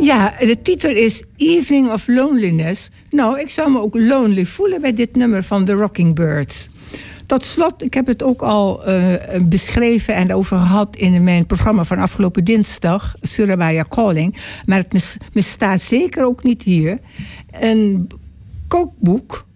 Ja, de titel is Evening of Loneliness. Nou, ik zou me ook lonely voelen bij dit nummer van The Rocking Birds. Tot slot, ik heb het ook al beschreven en over gehad in mijn programma van afgelopen dinsdag, Surabaya Calling. Maar het misstaat zeker ook niet hier. Een kookboek,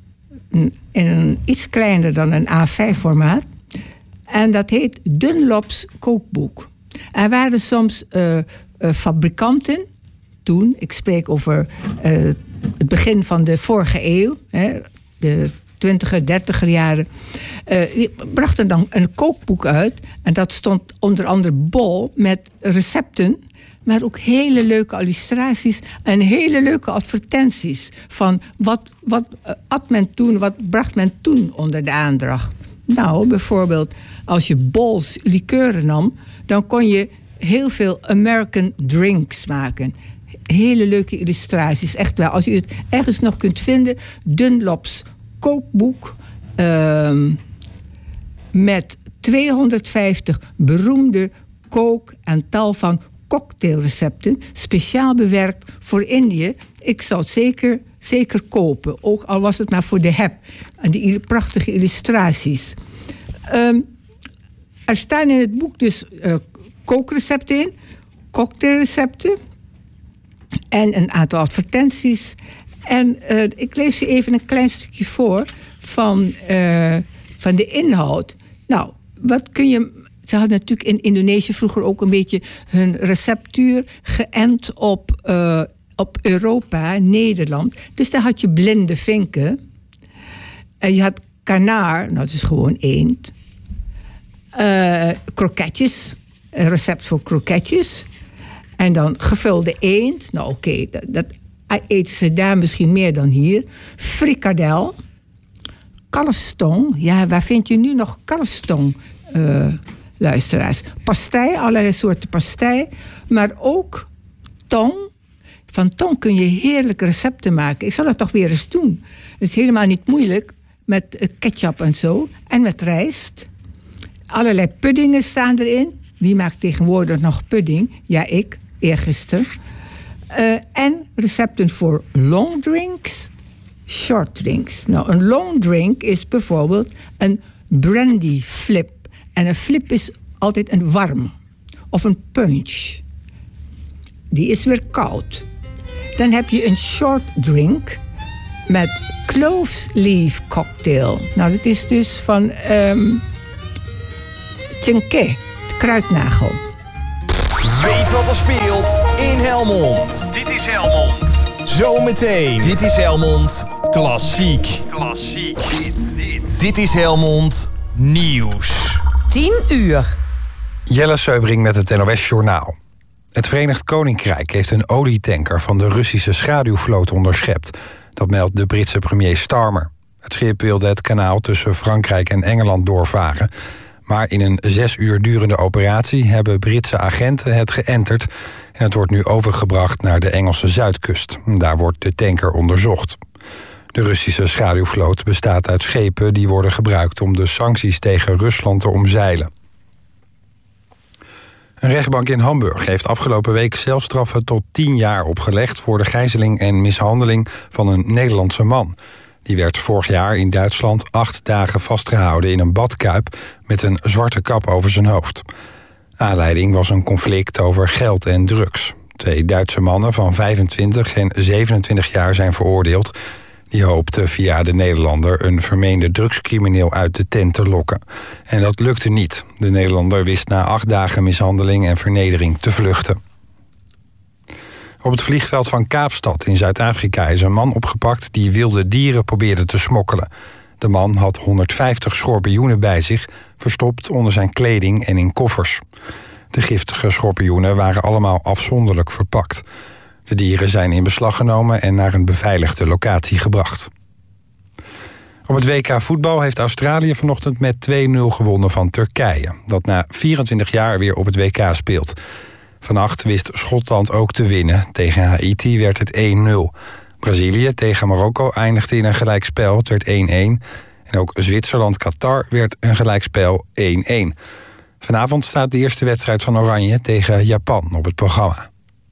iets kleiner dan een A5-formaat. En dat heet Dunlop's Kookboek. Er waren soms fabrikanten toen, ik spreek over het begin van de vorige eeuw, de 20er, 30er jaren, die brachten dan een kookboek uit. En dat stond onder andere bol met recepten, maar ook hele leuke illustraties en hele leuke advertenties van wat at men toen, wat bracht men toen onder de aandacht. Nou, bijvoorbeeld, als je Bols likeuren nam, dan kon je heel veel American drinks maken. Hele leuke illustraties, echt wel. Als u het ergens nog kunt vinden, Dunlop's kookboek met 250 beroemde kook- en tal van cocktailrecepten, speciaal bewerkt voor Indië. Ik zou het zeker kopen, ook al was het maar voor de heb. En die prachtige illustraties. Er staan in het boek dus kookrecepten in, cocktailrecepten en een aantal advertenties. En ik lees u even een klein stukje voor van de inhoud. Nou, wat kun je... Ze hadden natuurlijk in Indonesië vroeger ook een beetje hun receptuur geënt op Europa, Nederland. Dus daar had je blinde vinken. En je had kanaar, nou dat is gewoon eend. Kroketjes, een recept voor kroketjes. En dan gevulde eend. Nou oké, dat eten ze daar misschien meer dan hier. Frikadel. Kalfstong. Ja, waar vind je nu nog kalfstong, luisteraars? Pastei, allerlei soorten pastei. Maar ook tong. Van tong kun je heerlijke recepten maken. Ik zal dat toch weer eens doen. Het is helemaal niet moeilijk. Met ketchup en zo. En met rijst. Allerlei puddingen staan erin. Wie maakt tegenwoordig nog pudding? Ja, ik. Eergisteren. En recepten voor long drinks, short drinks. Nou, een long drink is bijvoorbeeld een brandy flip. En een flip is altijd een warm. Of een punch. Die is weer koud. Dan heb je een short drink met cloves leaf cocktail. Nou, dat is dus van Chinke, de kruidnagel. Weet wat er speelt in Helmond. Dit is Helmond. Zometeen. Dit is Helmond Klassiek. Dit is Helmond Nieuws. 10 uur. Jelle Seubring met het NOS Journaal. Het Verenigd Koninkrijk heeft een olietanker van de Russische schaduwvloot onderschept. Dat meldt de Britse premier Starmer. Het schip wilde het kanaal tussen Frankrijk en Engeland doorvaren. Maar in een 6 uur durende operatie hebben Britse agenten het geënterd. En het wordt nu overgebracht naar de Engelse zuidkust. Daar wordt de tanker onderzocht. De Russische schaduwvloot bestaat uit schepen die worden gebruikt om de sancties tegen Rusland te omzeilen. Een rechtbank in Hamburg heeft afgelopen week celstraffen tot 10 jaar opgelegd voor de gijzeling en mishandeling van een Nederlandse man. Die werd vorig jaar in Duitsland 8 dagen vastgehouden in een badkuip met een zwarte kap over zijn hoofd. Aanleiding was een conflict over geld en drugs. 2 Duitse mannen van 25 en 27 jaar zijn veroordeeld. Die hoopten via de Nederlander een vermeende drugscrimineel uit de tent te lokken. En dat lukte niet. De Nederlander wist na 8 dagen mishandeling en vernedering te vluchten. Op het vliegveld van Kaapstad in Zuid-Afrika is een man opgepakt die wilde dieren probeerde te smokkelen. De man had 150 schorpioenen bij zich, verstopt onder zijn kleding en in koffers. De giftige schorpioenen waren allemaal afzonderlijk verpakt. De dieren zijn in beslag genomen en naar een beveiligde locatie gebracht. Op het WK voetbal heeft Australië vanochtend met 2-0 gewonnen van Turkije, dat na 24 jaar weer op het WK speelt. Vannacht wist Schotland ook te winnen. Tegen Haiti werd het 1-0. Brazilië tegen Marokko eindigde in een gelijkspel. Het werd 1-1. En ook Zwitserland-Qatar werd een gelijkspel 1-1. Vanavond staat de eerste wedstrijd van Oranje tegen Japan op het programma.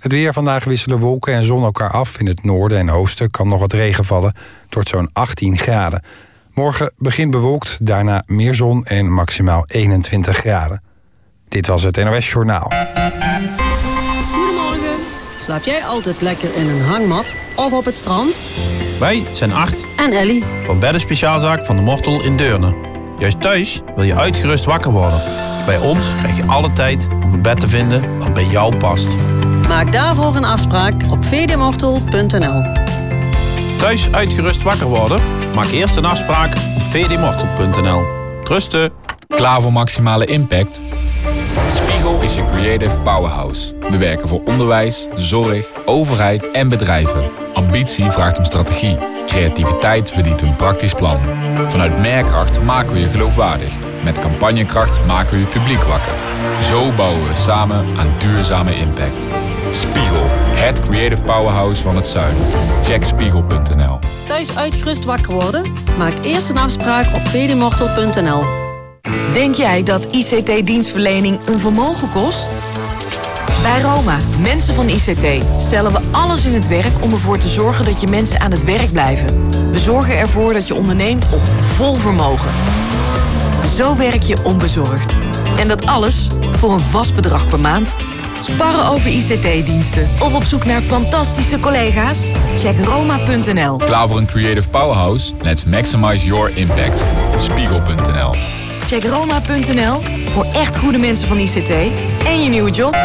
Het weer: vandaag wisselen wolken en zon elkaar af. In het noorden en oosten kan nog wat regen vallen. Het wordt zo'n 18 graden. Morgen begint bewolkt, daarna meer zon en maximaal 21 graden. Dit was het NOS Journaal. Goedemorgen. Slaap jij altijd lekker in een hangmat of op het strand? Wij zijn Art En Ellie. van Bedden Speciaalzaak van de Mortel in Deurne. Juist thuis wil je uitgerust wakker worden. Bij ons krijg je alle tijd om een bed te vinden dat bij jou past. Maak daarvoor een afspraak op vdmortel.nl. Thuis uitgerust wakker worden? Maak eerst een afspraak op vdmortel.nl. Trusten. Klaar voor maximale impact? Spiegel is je creative powerhouse. We werken voor onderwijs, zorg, overheid en bedrijven. Ambitie vraagt om strategie. Creativiteit verdient een praktisch plan. Vanuit Merkracht maken we je geloofwaardig. Met campagnekracht maken we je publiek wakker. Zo bouwen we samen aan duurzame impact. Spiegel, het creative powerhouse van het zuiden. Check spiegel.nl. Thuis uitgerust wakker worden? Maak eerst een afspraak op vdmortel.nl. Denk jij dat ICT-dienstverlening een vermogen kost? Bij Roma, mensen van ICT, stellen we alles in het werk om ervoor te zorgen dat je mensen aan het werk blijven. We zorgen ervoor dat je onderneemt op vol vermogen. Zo werk je onbezorgd. En dat alles voor een vast bedrag per maand. Sparren over ICT-diensten of op zoek naar fantastische collega's? Check roma.nl. Klaar voor een creative powerhouse? Let's maximize your impact. Spiegel.nl. Check roma.nl voor echt goede mensen van ICT en je nieuwe job.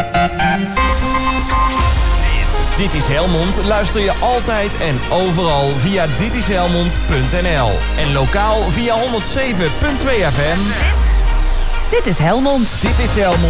Dit is Helmond luister je altijd en overal via ditishelmond.nl. En lokaal via 107.2 FM. Dit is Helmond. Dit is Helmond.